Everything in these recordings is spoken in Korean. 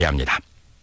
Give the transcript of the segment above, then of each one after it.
합니다.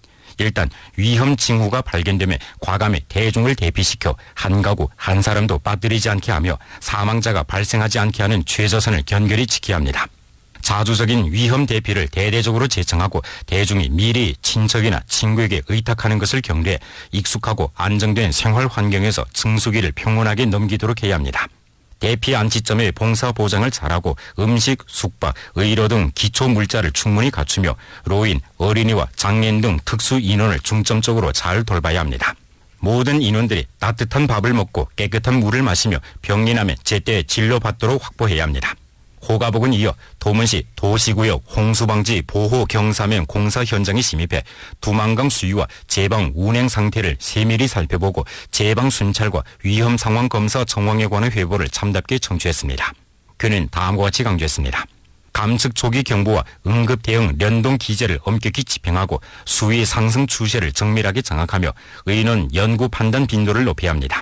일단 위험 징후가 발견되면 과감히 대중을 대피시켜 한 가구 한 사람도 빠뜨리지 않게 하며 사망자가 발생하지 않게 하는 최저선을 견결히 지켜야 합니다. 자주적인 위험 대피를 대대적으로 제청하고 대중이 미리 친척이나 친구에게 의탁하는 것을 경계해 익숙하고 안정된 생활 환경에서 증수기를 평온하게 넘기도록 해야 합니다. 대피 안치점의 봉사 보장을 잘하고 음식, 숙박, 의료 등 기초 물자를 충분히 갖추며 노인, 어린이와 장애인 등 특수 인원을 중점적으로 잘 돌봐야 합니다. 모든 인원들이 따뜻한 밥을 먹고 깨끗한 물을 마시며 병이 나면 제때 진료받도록 확보해야 합니다. 호가복은 이어 도문시 도시구역 홍수방지 보호 경사면 공사 현장에 침입해 두만강 수위와 제방 운행 상태를 세밀히 살펴보고 제방 순찰과 위험 상황 검사 정황에 관한 회보를 참답게 청취했습니다. 그는 다음과 같이 강조했습니다. 감측 초기 경보와 응급 대응 연동 기제를 엄격히 집행하고 수위 상승 추세를 정밀하게 장악하며 의논 연구 판단 빈도를 높여야 합니다.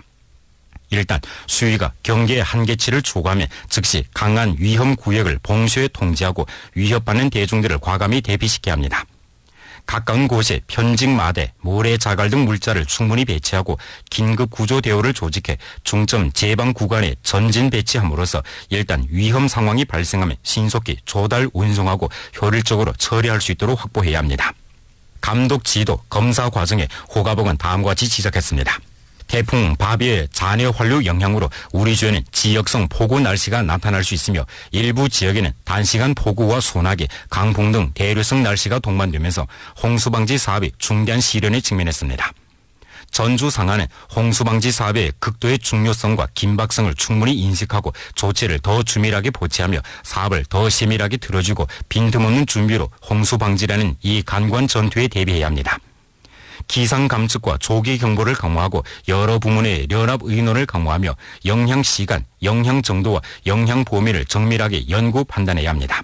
일단 수위가 경계의 한계치를 초과하면 즉시 강한 위험 구역을 봉쇄 통제하고 위협받는 대중들을 과감히 대피시켜야 합니다. 가까운 곳에 편직 마대, 모래 자갈 등 물자를 충분히 배치하고 긴급 구조 대우를 조직해 중점 제방 구간에 전진 배치함으로써 일단 위험 상황이 발생하면 신속히 조달 운송하고 효율적으로 처리할 수 있도록 확보해야 합니다. 감독 지도 검사 과정에 호가복은 다음과 같이 지적했습니다. 태풍 바비의 잔해 환류 영향으로 우리 주에는 지역성 폭우 날씨가 나타날 수 있으며 일부 지역에는 단시간 폭우와 소나기, 강풍 등 대류성 날씨가 동반되면서 홍수방지 사업이 중대한 시련에 직면했습니다. 전주 상하는 홍수방지 사업의 극도의 중요성과 긴박성을 충분히 인식하고 조치를 더 주밀하게 보채하며 사업을 더 세밀하게 들어주고 빈틈없는 준비로 홍수방지라는 이 간관 전투에 대비해야 합니다. 기상 감측과 조기 경보를 강화하고 여러 부문의 연합 의논을 강화하며 영향 시간, 영향 정도와 영향 범위를 정밀하게 연구 판단해야 합니다.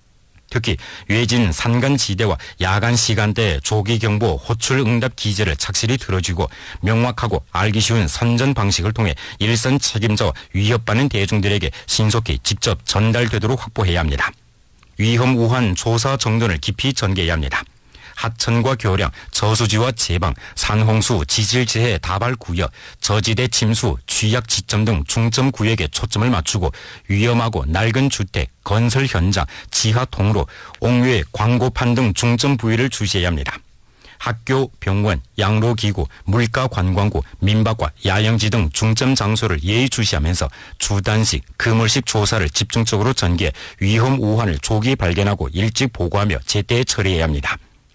특히 외진 산간지대와 야간 시간대 조기 경보 호출 응답 기제를 착실히 들어주고 명확하고 알기 쉬운 선전 방식을 통해 일선 책임자와 위협받는 대중들에게 신속히 직접 전달되도록 확보해야 합니다. 위험 우한 조사 정도를 깊이 전개해야 합니다. 하천과 교량, 저수지와 제방, 산홍수, 지질재해 다발 구역, 저지대 침수, 취약 지점 등 중점 구역에 초점을 맞추고 위험하고 낡은 주택, 건설 현장, 지하 통로, 옥외, 광고판 등 중점 부위를 주시해야 합니다. 학교, 병원, 양로기구, 물가 관광구, 민박과 야영지 등 중점 장소를 예의주시하면서 주단식, 금월식 조사를 집중적으로 전개해 위험 우환을 조기 발견하고 일찍 보고하며 제때 처리해야 합니다.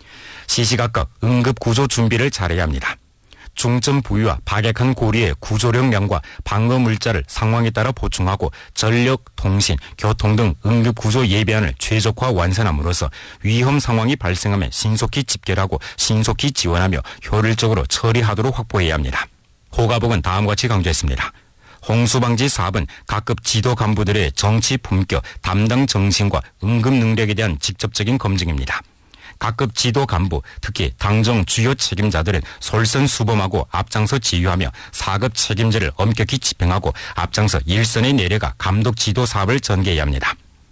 시시각각 응급구조 준비를 잘해야 합니다. 중점 부위와 박약한 고리의 구조력량과 방어 물자를 상황에 따라 보충하고 전력, 통신, 교통 등 응급구조 예비안을 최적화 완성함으로써 위험 상황이 발생하면 신속히 집결하고 신속히 지원하며 효율적으로 처리하도록 확보해야 합니다. 호가복은 다음과 같이 강조했습니다. 홍수방지 사업은 각급 지도 간부들의 정치 품격, 담당 정신과 응급 능력에 대한 직접적인 검증입니다. 각급 지도 간부, 특히 당정 주요 책임자들은 솔선수범하고 앞장서 지휘하며 4급 책임제를 엄격히 집행하고 앞장서 일선에 내려가 감독 지도 사업을 전개해야 합니다.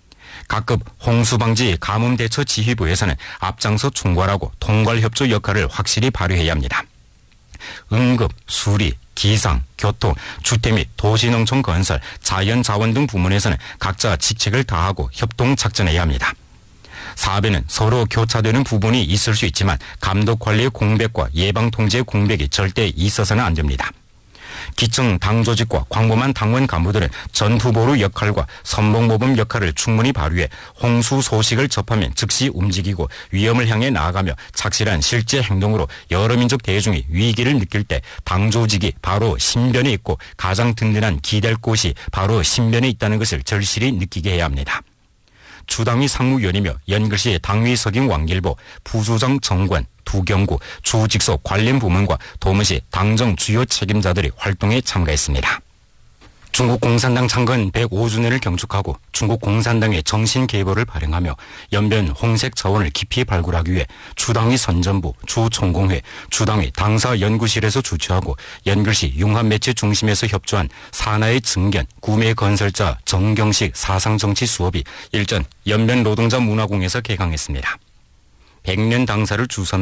각급 홍수방지 가뭄대처 지휘부에서는 앞장서 총괄하고 통괄협조 역할을 확실히 발휘해야 합니다. 응급, 수리, 기상, 교통, 주택 및 도시농촌 건설, 자연자원 등 부문에서는 각자 직책을 다하고 협동작전해야 합니다. 사업에는 서로 교차되는 부분이 있을 수 있지만 감독관리의 공백과 예방통제의 공백이 절대 있어서는 안 됩니다. 기청 당조직과 광범한 당원 간부들은 전투보루 역할과 선봉모범 역할을 충분히 발휘해 홍수 소식을 접하면 즉시 움직이고 위험을 향해 나아가며 착실한 실제 행동으로 여러 민족 대중이 위기를 느낄 때 당조직이 바로 신변에 있고 가장 든든한 기댈 곳이 바로 신변에 있다는 것을 절실히 느끼게 해야 합니다. 주당위 상무위원이며 연글시 당위 석임 왕길보, 부주장 정관, 두경구, 주직속 관련 부문과 도문시 당정 주요 책임자들이 활동에 참가했습니다. 중국 공산당 창건 105주년을 경축하고 중국 공산당의 정신 계보를 발행하며 연변 홍색 자원을 깊이 발굴하기 위해 주당위 선전부, 주총공회, 주당위 당사연구실에서 주최하고 연글시 융합매체 중심에서 협조한 산하의 증견, 구매 건설자 정경식 사상정치 수업이 일전 연변 노동자 문화공에서 개강했습니다. 백년 당사를 주선을